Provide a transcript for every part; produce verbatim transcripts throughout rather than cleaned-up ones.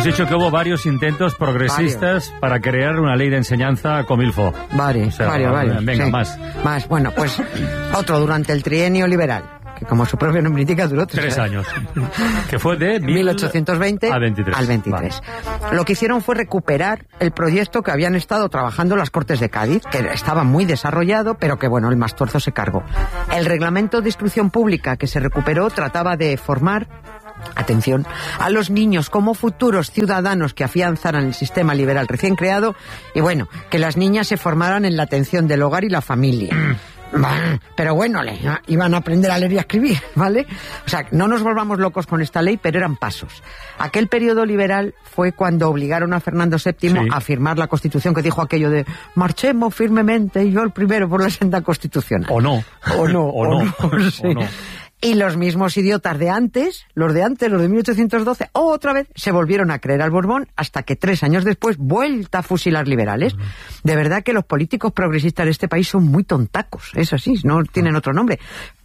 Hemos dicho que hubo varios intentos progresistas varios. para crear una ley de enseñanza comilfo. Varios, o sea, varios, varios. Venga, sí. más. Más, bueno, pues otro durante el trienio liberal, que como su propio nombre indica duró tres, tres años. Que fue de mil ochocientos veinte al veintitrés. Al veintitrés. Vale. Lo que hicieron fue recuperar el proyecto que habían estado trabajando las Cortes de Cádiz, que estaba muy desarrollado, pero que, bueno, el Mastorzo se cargó. El reglamento de instrucción pública que se recuperó trataba de formar, atención, a los niños como futuros ciudadanos que afianzaran el sistema liberal recién creado y, bueno, que las niñas se formaran en la atención del hogar y la familia. Pero bueno, le, iban a aprender a leer y a escribir, ¿vale? O sea, no nos volvamos locos con esta ley, pero eran pasos. Aquel periodo liberal fue cuando obligaron a Fernando séptimo sí. a firmar la Constitución, que dijo aquello de marchemos firmemente y yo el primero por la senda constitucional. O no. O no. o, o no. no, sí. o no. Y los mismos idiotas de antes, los de antes, los de mil ochocientos doce, otra vez se volvieron a creer al Borbón hasta que tres años después vuelta a fusilar liberales. Uh-huh. De verdad que los políticos progresistas de este país son muy tontacos, es así, no tienen otro nombre.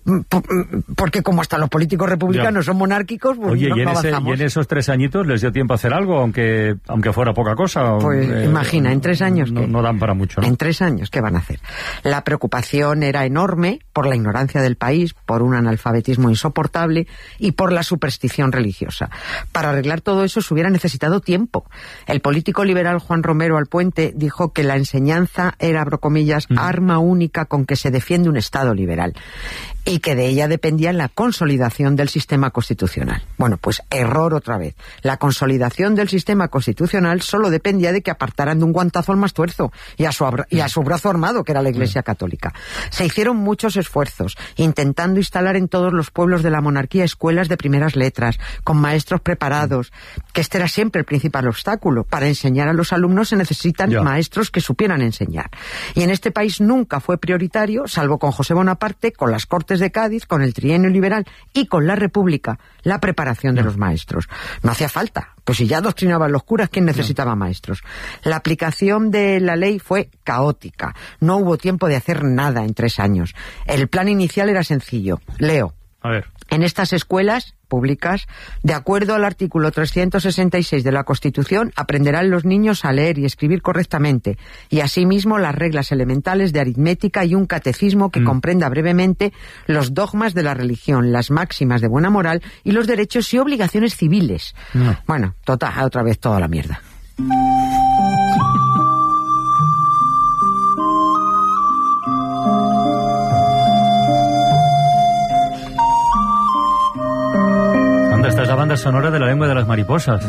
Porque como hasta los políticos republicanos ya. son monárquicos, pues Oye, no ¿y, en ese, ¿y en esos tres añitos les dio tiempo a hacer algo, aunque aunque fuera poca cosa? Pues eh, imagina, en tres años... No, no dan para mucho, ¿no? En tres años, ¿qué van a hacer? La preocupación era enorme por la ignorancia del país, por un analfabetismo insoportable y por la superstición religiosa. Para arreglar todo eso se hubiera necesitado tiempo. El político liberal Juan Romero Alpuente dijo que la enseñanza era, abro comillas, mm. arma única con que se defiende un Estado liberal. Y que de ella dependía la consolidación del sistema constitucional. Bueno, pues error otra vez. La consolidación del sistema constitucional solo dependía de que apartaran de un guantazo al más tuerzo y a su, y a su brazo armado, que era la Iglesia Católica. Se hicieron muchos esfuerzos, intentando instalar en todos los pueblos de la monarquía escuelas de primeras letras, con maestros preparados, que este era siempre el principal obstáculo. Para enseñar a los alumnos se necesitan ya. maestros que supieran enseñar. Y en este país nunca fue prioritario, salvo con José Bonaparte, con las Cortes de Cádiz, con el trienio liberal y con la República, la preparación de los maestros. No hacía falta, pues si ya adoctrinaban los curas, ¿quién necesitaba maestros? La aplicación de la ley fue caótica. No hubo tiempo de hacer nada en tres años. El plan inicial era sencillo. Leo. A ver. En estas escuelas públicas, de acuerdo al artículo trescientos sesenta y seis de la Constitución, aprenderán los niños a leer y escribir correctamente, y asimismo las reglas elementales de aritmética y un catecismo que mm. comprenda brevemente los dogmas de la religión, las máximas de buena moral y los derechos y obligaciones civiles. Mm. Bueno, total, otra vez toda la mierda. Esta es la banda sonora de La lengua de las mariposas.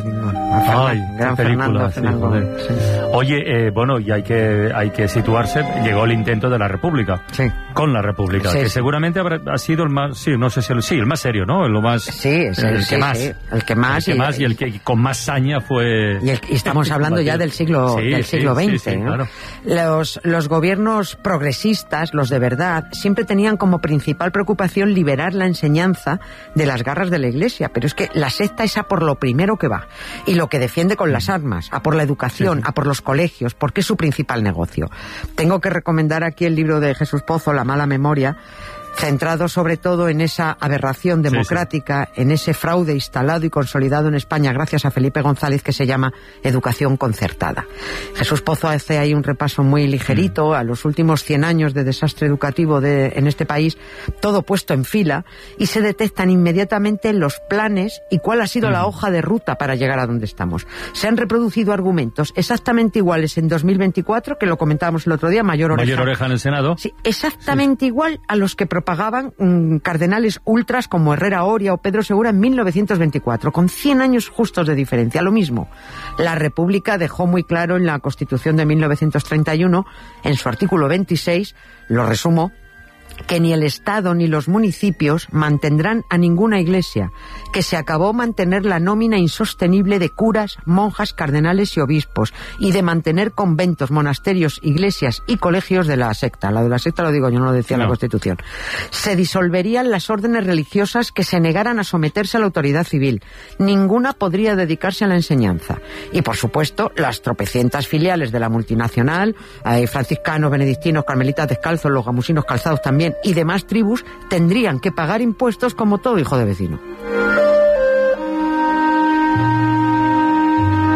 Ay, qué película. Sí, joder. Sí. Oye, eh, bueno, y hay que hay que situarse. Llegó el intento de la República. Sí. Con la República, sí, que sí. seguramente habrá, ha sido el más, sí, no sé si el, sí, el más serio, ¿no? Lo más, sí, es el, el sí, que más, sí. el que más, el que y, más y el que con más saña fue. Y, el, y estamos hablando ya del siglo sí, del siglo sí, veinte. Sí, sí, ¿no? claro. Los los gobiernos progresistas, los de verdad, siempre tenían como principal preocupación liberar la enseñanza de las garras de la Iglesia, pero es que la secta es a por lo primero que va y lo que defiende con las armas, a por la educación, sí, sí. a por los colegios, porque es su principal negocio. Tengo que recomendar aquí el libro de Jesús Pozo, La mala memoria, centrado sobre todo en esa aberración democrática, sí, sí. en ese fraude instalado y consolidado en España gracias a Felipe González, que se llama educación concertada. Jesús Pozo hace ahí un repaso muy ligerito a los últimos cien años de desastre educativo de, en este país, todo puesto en fila, y se detectan inmediatamente los planes y cuál ha sido mm. la hoja de ruta para llegar a donde estamos. Se han reproducido argumentos exactamente iguales en dos mil veinticuatro, que lo comentábamos el otro día, Mayor Oreja. Mayor Oreja en el Senado. Sí, exactamente sí. igual a los que propagaban mmm, cardenales ultras como Herrera Oria o Pedro Segura en mil novecientos veinticuatro, con cien años justos de diferencia. Lo mismo, la República dejó muy claro en la Constitución de mil novecientos treinta y uno, en su artículo veintiséis, lo resumo, que ni el Estado ni los municipios mantendrán a ninguna iglesia, que se acabó mantener la nómina insostenible de curas, monjas, cardenales y obispos, y de mantener conventos, monasterios, iglesias y colegios de la secta. La de la secta lo digo yo, no lo decía no. la Constitución. Se disolverían las órdenes religiosas que se negaran a someterse a la autoridad civil. Ninguna podría dedicarse a la enseñanza. Y, por supuesto, las tropecientas filiales de la multinacional, eh, franciscanos, benedictinos, carmelitas descalzos, los gamusinos calzados también, y demás tribus, tendrían que pagar impuestos como todo hijo de vecino.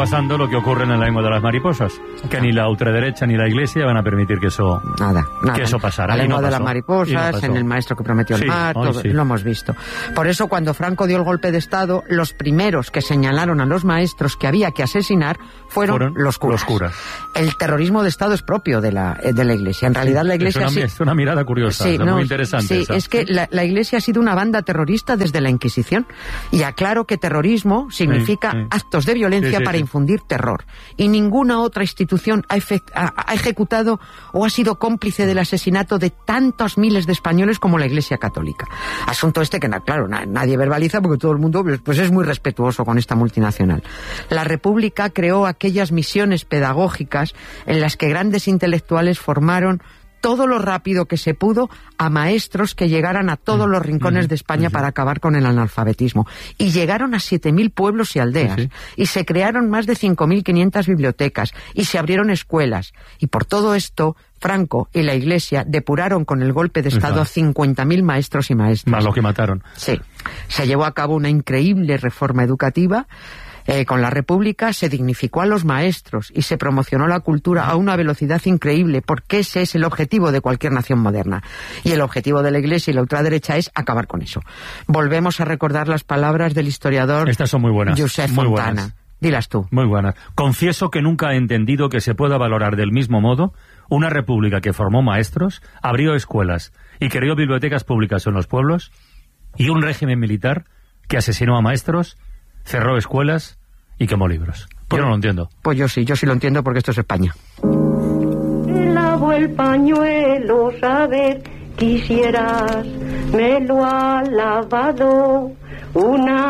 pasando lo que ocurre en la lengua de las mariposas, que ni la ultraderecha ni la Iglesia van a permitir que eso, nada, nada. Que eso pasara. La lengua no de las mariposas, no en el maestro que prometió el sí, mar, todo, sí. lo hemos visto. Por eso, cuando Franco dio el golpe de Estado, los primeros que señalaron a los maestros que había que asesinar fueron, fueron los curas. Los curas. El terrorismo de Estado es propio de la, de la Iglesia. En realidad, la Iglesia... Es una, sí, es una mirada curiosa, sí, es no, muy interesante. Sí, esa. es que la, la Iglesia ha sido una banda terrorista desde la Inquisición. Y aclaro que terrorismo significa sí, sí. actos de violencia sí, sí, para sí. infundir terror. Y ninguna otra institución ha, ha, ha ejecutado o ha sido cómplice del asesinato de tantos miles de españoles como la Iglesia Católica. Asunto este que, claro, nadie verbaliza porque todo el mundo pues es muy respetuoso con esta multinacional. La República creó aquellas misiones pedagógicas en las que grandes intelectuales formaron todo lo rápido que se pudo a maestros que llegaran a todos los rincones de España para acabar con el analfabetismo. Y llegaron a siete mil pueblos y aldeas. Sí, sí. Y se crearon más de cinco mil quinientas bibliotecas. Y se abrieron escuelas. Y por todo esto, Franco y la Iglesia depuraron con el golpe de Estado a cincuenta mil maestros y maestras. Más lo que mataron. Sí. Se llevó a cabo una increíble reforma educativa. Eh, con la República se dignificó a los maestros y se promocionó la cultura a una velocidad increíble, porque ese es el objetivo de cualquier nación moderna. Y el objetivo de la Iglesia y la ultraderecha es acabar con eso. Volvemos a recordar las palabras del historiador Estas son muy buenas, Josep muy Fontana. Buenas. Dilas tú. Muy buenas. Confieso que nunca he entendido que se pueda valorar del mismo modo una república que formó maestros, abrió escuelas y creó bibliotecas públicas en los pueblos, y un régimen militar que asesinó a maestros, cerró escuelas y quemó libros. Pues, yo no lo entiendo. Pues yo sí, yo sí lo entiendo porque esto es España. Lavo el pañuelo, saber quisieras, me lo ha lavado una